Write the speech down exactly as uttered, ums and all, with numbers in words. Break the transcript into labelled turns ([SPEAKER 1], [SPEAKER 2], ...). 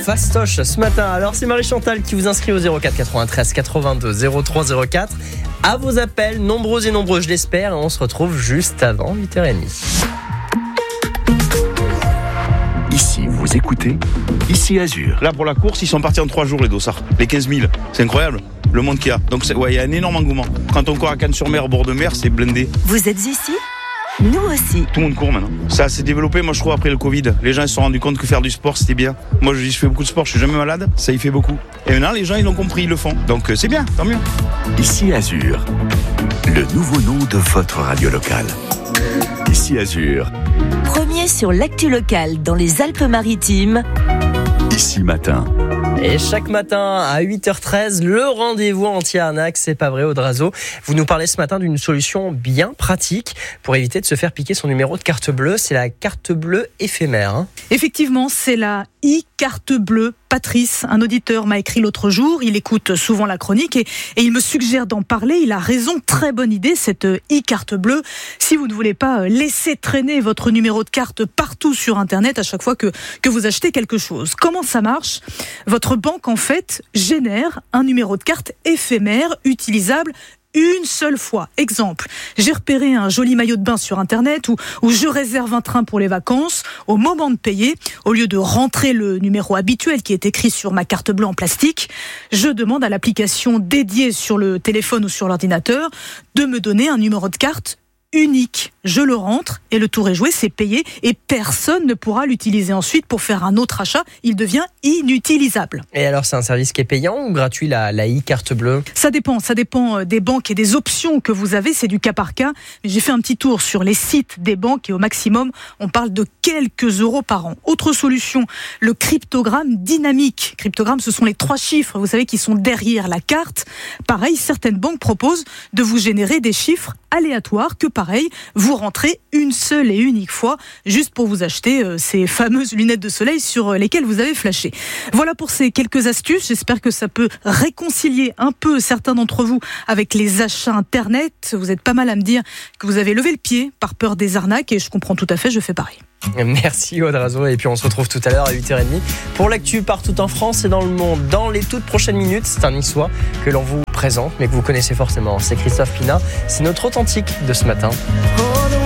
[SPEAKER 1] fastoche ce matin. Alors c'est Marie-Chantal qui vous inscrit au zéro quatre quatre-vingt-treize quatre-vingt-deux zéro trois zéro quatre. À vos appels, nombreux et nombreux je l'espère. Et on se retrouve juste avant huit heures trente.
[SPEAKER 2] Ici, vous écoutez Ici Azur.
[SPEAKER 3] Là, pour la course, ils sont partis en trois jours, les dossards. Les quinze mille. C'est incroyable, le monde qu'il y a. Donc, il ouais, y a un énorme engouement. Quand on court à Cannes-sur-Mer, au bord de mer, c'est blindé.
[SPEAKER 4] Vous êtes ici ? Nous aussi.
[SPEAKER 3] Tout le monde court maintenant. Ça s'est développé, moi, je trouve, après le Covid. Les gens, ils se sont rendus compte que faire du sport, c'était bien. Moi, je, je fais beaucoup de sport, je suis jamais malade. Ça y fait beaucoup. Et maintenant, les gens, ils l'ont compris, ils le font. Donc, euh, c'est bien, tant mieux.
[SPEAKER 2] Ici Azur, le nouveau nom de votre radio locale. Ici Azur.
[SPEAKER 4] Premier sur l'actu locale dans les Alpes-Maritimes.
[SPEAKER 2] Ici Matin.
[SPEAKER 1] Et chaque matin à huit heures treize, le rendez-vous anti-arnaque, c'est pas vrai, Audrazo. Vous nous parlez ce matin d'une solution bien pratique pour éviter de se faire piquer son numéro de carte bleue. C'est la carte bleue éphémère. Hein.
[SPEAKER 5] Effectivement, c'est la e-carte bleue. Patrice, un auditeur, m'a écrit l'autre jour. Il écoute souvent la chronique et, et il me suggère d'en parler. Il a raison, très bonne idée, cette e-carte bleue. Si vous ne voulez pas laisser traîner votre numéro de carte partout sur Internet à chaque fois que, que vous achetez quelque chose. Comment ça marche ? Votre banque, en fait, génère un numéro de carte éphémère, utilisable une seule fois. Exemple, j'ai repéré un joli maillot de bain sur Internet où, où je réserve un train pour les vacances. Au moment de payer, au lieu de rentrer le numéro habituel qui est écrit sur ma carte bleue en plastique, je demande à l'application dédiée sur le téléphone ou sur l'ordinateur de me donner un numéro de carte unique. Je le rentre et le tour est joué, c'est payé et personne ne pourra l'utiliser ensuite pour faire un autre achat. Il devient inutilisable.
[SPEAKER 1] Et alors, c'est un service qui est payant ou gratuit, la, la e-carte bleue ?
[SPEAKER 5] Ça dépend, ça dépend des banques et des options que vous avez, c'est du cas par cas. Mais j'ai fait un petit tour sur les sites des banques et au maximum, on parle de quelques euros par an. Autre solution, le cryptogramme dynamique. Cryptogramme, ce sont les trois chiffres, vous savez, qui sont derrière la carte. Pareil, certaines banques proposent de vous générer des chiffres aléatoires que, pareil, vous rentrez une seule et unique fois, juste pour vous acheter euh, ces fameuses lunettes de soleil sur lesquelles vous avez flashé. Voilà pour ces quelques astuces. J'espère que ça peut réconcilier un peu certains d'entre vous avec les achats Internet. Vous êtes pas mal à me dire que vous avez levé le pied par peur des arnaques et je comprends tout à fait, je fais pareil.
[SPEAKER 1] Merci Audrazo, et puis on se retrouve tout à l'heure à huit heures trente pour l'actu partout en France et dans le monde. Dans les toutes prochaines minutes, c'est un Niçois que l'on vous présente mais que vous connaissez forcément, c'est Christophe Pina. C'est notre authentique de ce matin.
[SPEAKER 6] Oh.